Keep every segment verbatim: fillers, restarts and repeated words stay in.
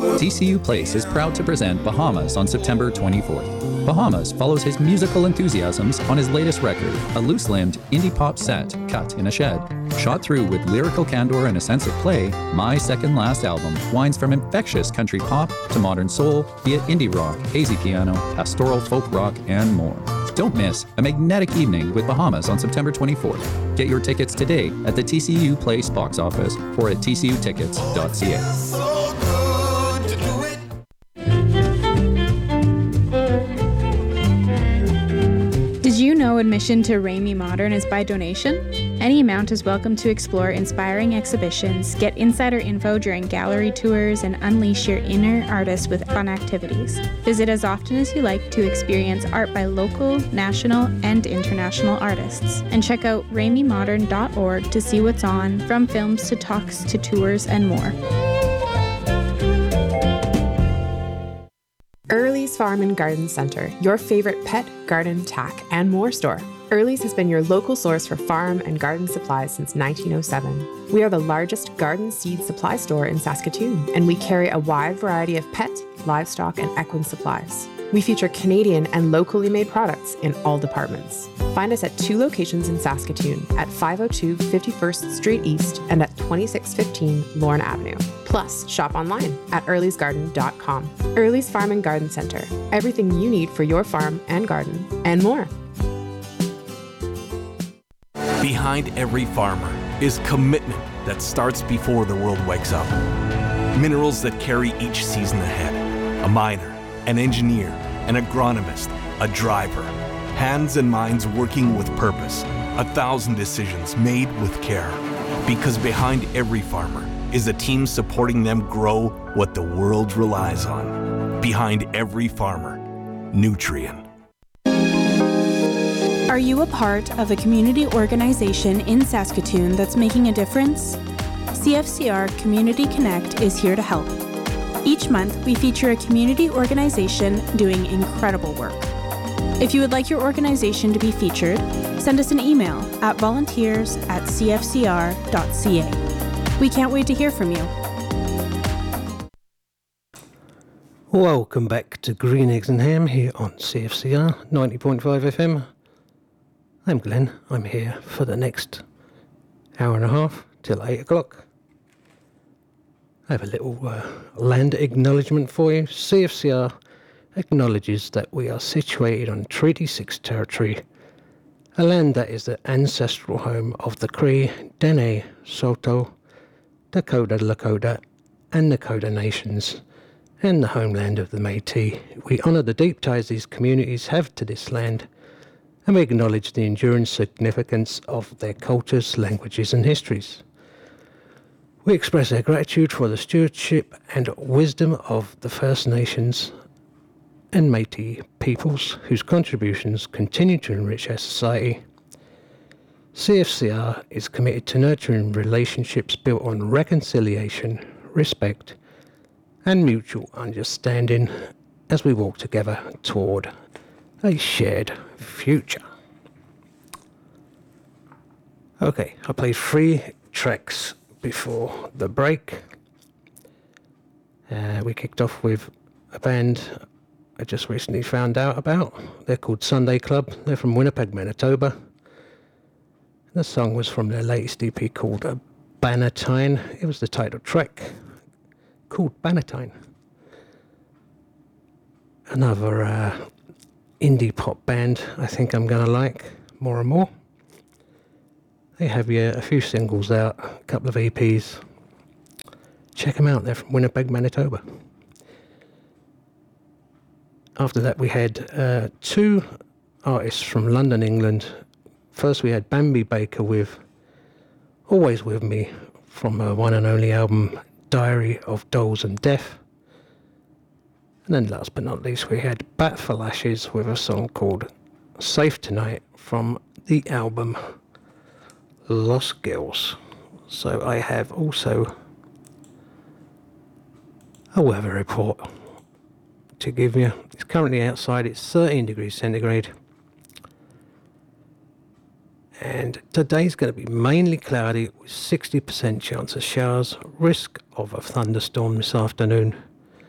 T C U Place is proud to present Bahamas on September twenty-fourth. Bahamas follows his musical enthusiasms on his latest record, a loose-limbed indie pop set cut in a shed. Shot through with lyrical candor and a sense of play, My Second Last Album winds from infectious country pop to modern soul via indie rock, hazy piano, pastoral folk rock, and more. Don't miss a magnetic evening with Bahamas on September twenty-fourth. Get your tickets today at the T C U Place box office or at t c u tickets dot c a. Did you know admission to Ramey Modern is by donation? Any amount is welcome to explore inspiring exhibitions, get insider info during gallery tours, and unleash your inner artist with fun activities. Visit as often as you like to experience art by local, national, and international artists. And check out ramey modern dot org to see what's on, from films to talks to tours and more. Early's Farm and Garden Center, your favorite pet, garden, tack, and more store. Early's has been your local source for farm and garden supplies since nineteen oh seven. We are the largest garden seed supply store in Saskatoon, and we carry a wide variety of pet, livestock, and equine supplies. We feature Canadian and locally made products in all departments. Find us at two locations in Saskatoon, at five oh two fifty-first Street East and at twenty-six fifteen Lorne Avenue. Plus, shop online at earlys garden dot com. Early's Farm and Garden Center. Everything you need for your farm and garden, and more. Behind every farmer is commitment that starts before the world wakes up. Minerals that carry each season ahead. A miner, an engineer, an agronomist, a driver. Hands and minds working with purpose. A thousand decisions made with care. Because behind every farmer is a team supporting them grow what the world relies on. Behind every farmer, Nutrien. Are you a part of a community organization in Saskatoon that's making a difference? C F C R Community Connect is here to help. Each month, we feature a community organization doing incredible work. If you would like your organization to be featured, send us an email at volunteers at c f c r dot c a. We can't wait to hear from you. Welcome back to Green Eggs and Ham here on C F C R ninety point five F M. I'm Glenn. I'm here for the next hour and a half till eight o'clock. I have a little uh, land acknowledgement for you. C F C R acknowledges that we are situated on Treaty six territory, a land that is the ancestral home of the Cree, Dene, Saulteaux, Dakota, Lakota, and Nakota nations, and the homeland of the Métis. We honour the deep ties these communities have to this land, and we acknowledge the enduring significance of their cultures, languages, and histories. We express our gratitude for the stewardship and wisdom of the First Nations and Métis peoples whose contributions continue to enrich our society. C F C R is committed to nurturing relationships built on reconciliation, respect, and mutual understanding as we walk together toward a shared future. Okay, I played three tracks before the break. Uh, we kicked off with a band I just recently found out about. They're called Sunday Club. They're from Winnipeg, Manitoba. The song was from their latest E P called uh, Bannatyne. It was the title track called Bannatyne. Another uh, indie pop band I think I'm going to like more and more. They have yeah, a few singles out, a couple of E Ps. Check them out, they're from Winnipeg, Manitoba. After that we had uh, two artists from London, England. First we had Bambi Baker with Always With Me from her one and only album Diary of Dolls and Death. And then last but not least we had Bat for Lashes with a song called Safe Tonight from the album Lost Girls. So I have also a weather report to give you. It's currently outside, it's thirteen degrees centigrade. And today's going to be mainly cloudy with sixty percent chance of showers, risk of a thunderstorm this afternoon.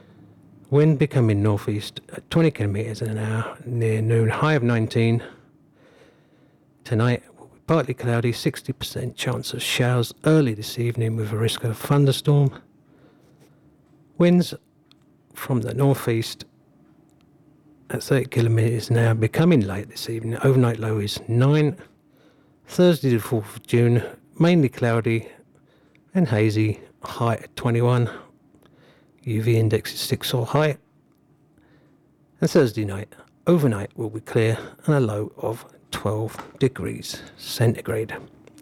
Wind becoming northeast at twenty kilometres an hour near noon. High of nineteen. Tonight will be partly cloudy, sixty percent chance of showers early this evening with a risk of a thunderstorm. Winds from the northeast at thirty kilometres an hour, becoming late this evening. Overnight low is nine. Thursday the fourth of June, mainly cloudy and hazy, high at twenty-one. U V index is six or high. And Thursday night, overnight will be clear and a low of twelve degrees centigrade.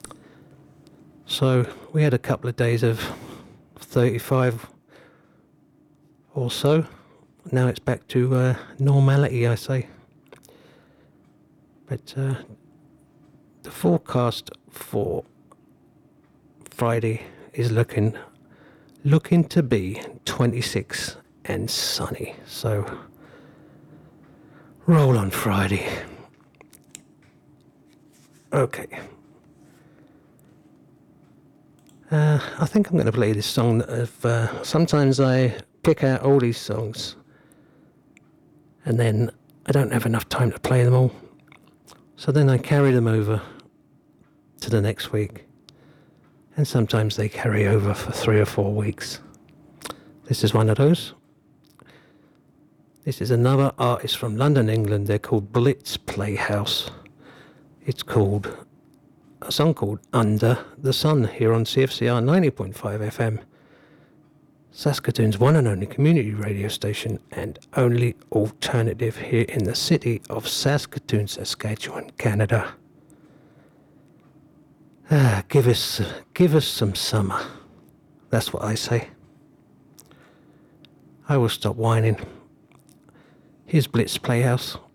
So we had a couple of days of thirty-five or so. Now it's back to uh, normality, I say. But uh, the forecast for Friday is looking looking to be twenty-six and sunny. So roll on Friday. Okay. Uh, I think I'm going to play this song. Of, uh, sometimes I pick out all these songs and then I don't have enough time to play them all. So then I carry them over to the next week. And sometimes they carry over for three or four weeks. This is one of those. This is another artist from London, England. They're called Blitz Playhouse. It's called, a song called Under the Sun, here on C F C R ninety point five F M. Saskatoon's one and only community radio station and only alternative here in the city of Saskatoon, Saskatchewan, Canada. Ah, give us, give us some summer. That's what I say. I will stop whining. Here's Blitz Playhouse.